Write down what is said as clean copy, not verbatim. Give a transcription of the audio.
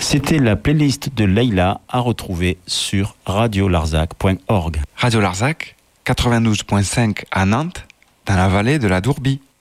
C'était la playlist de Leïla à retrouver sur radiolarzac.org. Radio Larzac, 92.5 à Nantes, dans la vallée de la Dourbie.